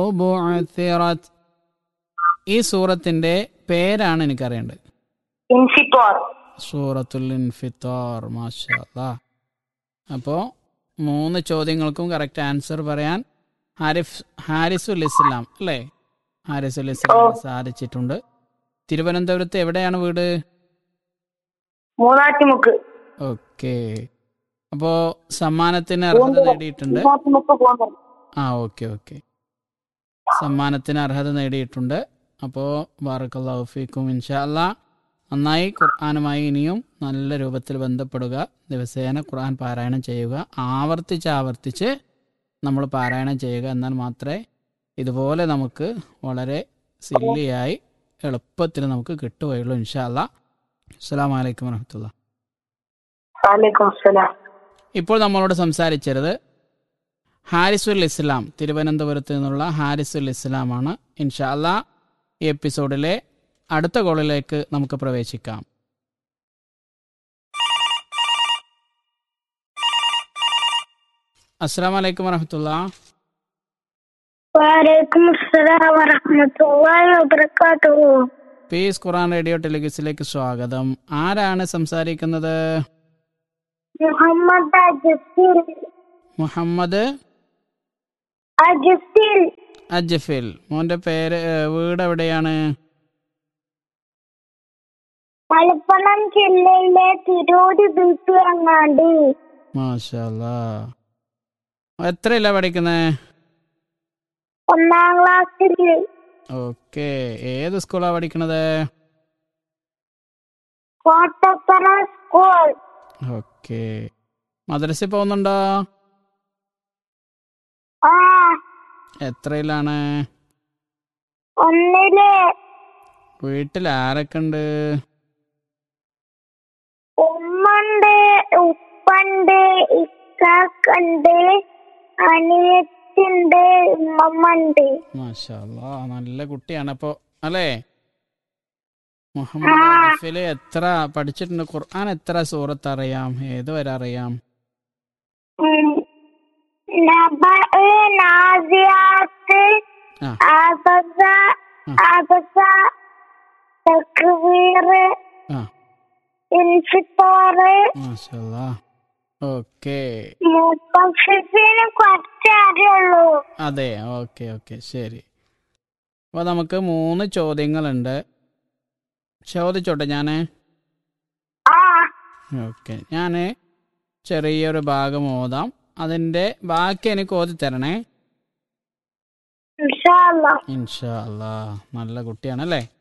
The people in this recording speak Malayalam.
ബുഅ്സിറത്. ഈ സൂറത്തിന്റെ പേരാണ് എനിക്കറിയേണ്ടത്. ഇൻഫിത്വാർ. സൂറത്തുൽ ഇൻഫിത്താർ. മാഷാ അല്ലാ. അപ്പോൾ 3 ചോദ്യങ്ങൾക്കും കറക്റ്റ് ആൻസർ പറയാൻ ഹാരിസുൽ ഇസ്ലാം അല്ലേ? ഹാരിസുൽ ഇസ്ലാം സാധിച്ചിട്ടുണ്ട്. തിരുവനന്തപുരത്ത് എവിടെയാണ് വീട്? മൂന്നാറ്റുമുക്ക്. ഓക്കെ. അപ്പോൾ സമ്മാനത്തിന് അർഹത നേടിയിട്ടുണ്ട്. ഓക്കെ. സമ്മാനത്തിന് അർഹത നേടിയിട്ടുണ്ട്. അപ്പോൾ ബാറക്കല്ലാഹു ഫീക്കും. ഇൻഷാ അല്ലാ നന്നായി ഖുർആനുമായി ഇനിയും നല്ല രൂപത്തിൽ ബന്ധപ്പെടുക. ദിവസേന ഖുർആൻ പാരായണം ചെയ്യുക. ആവർത്തിച്ച് നമ്മൾ പാരായണം ചെയ്യുക. എന്നാൽ മാത്രമേ ഇതുപോലെ നമുക്ക് വളരെ സില്ലിയായി എളുപ്പത്തിൽ നമുക്ക് കിട്ടുകയുള്ളൂ. ഇൻഷാ അല്ലാ. അസ്സലാമു അലൈക്കും വറഹ്മത്തുള്ളാഹി. വഅലൈക്കും അസ്സലാം. ഇപ്പോൾ നമ്മളോട് സംസാരിച്ചത് ഹാരിസുൽ ഇസ്ലാം, തിരുവനന്തപുരത്ത് നിന്നുള്ള ഹാരിസുൽ ഇസ്ലാമാണ്. ഇൻഷാ അല്ലാ ഈ എപ്പിസോഡിലെ അടുത്ത കോളിലേക്ക് നമുക്ക് പ്രവേശിക്കാം. അസ്സലാമു അലൈക്കും വറഹ്മത്തുള്ളാഹി. വഅലൈക്കും അസ്സലാം വറഹ്മത്തുള്ളാഹി വബറകാതുഹു. പീസ് ഖുർആൻ റേഡിയോ ടെലിവിഷനിലേക്ക് സ്വാഗതം. ആരാണ് സംസാരിക്കുന്നത്? മുഹമ്മദ് അജ്ഫിൽ. മുഹമ്മദ് അജ്ഫിൽ. അജ്ഫിൽ. മോന്റെ പേര്, വീട് എവിടെയാണ്? മലപ്പുറം ജില്ലയിലെ തിരൂര് ബീച്ചിറങ്ങാണ്ടി. മാഷാ അല്ലാ. എത്രയിലാ പഠിക്കുന്നേ? 1ാം ക്ലാസ്സിൽ. ഓക്കെ. ഏത് സ്കൂളാ പഠിക്കണത്? കോട്ടപ്പുറ സ്കൂൾ. ഓക്കെ. മദ്രസയിൽ പോകുന്നുണ്ടോ? ആ. എത്രയിലാണ്? 1ല്. വീട്ടിൽ ആരൊക്കെ ഉണ്ട്? ഉമ്മണ്ട്, ഉപ്പണ്ട്, ഇക്കാക്കുണ്ട്, അനിയത്തിണ്ട്, ഉമ്മണ്ട്. മാഷാ അല്ലാ. നല്ല കുട്ടിയാണ് അപ്പോ അല്ലേ? മുഹമ്മദ് അജ്ഫിൽ എത്ര പഠിച്ചിട്ടുണ്ട്? ഖുർആൻ എത്ര സൂറത്ത് അറിയാം? ഏത് വരെ അറിയാം? നാസിയാത്ത്, അബസ, തക്വീർ, ഇൻഫിത്താർ. മാഷാ അല്ലാ. ഓക്കെ. മുത്തഫിഫിന് കുറച്ചേ അറിയുള്ളൂ. അതെ. ഓക്കെ ശരി. അപ്പോൾ നമുക്ക് 3 ചോദ്യങ്ങളുണ്ട്. ചോദിച്ചോട്ടെ ഞാൻ? ഓക്കെ. ഞാൻ ചെറിയൊരു ഭാഗം ഓതാം. അതിൻ്റെ ബാക്കി എനിക്ക് ഓതി തരണേ. ഇൻഷാ അല്ലാ. ഇൻഷാ അല്ലാ. നല്ല കുട്ടിയാണല്ലേ?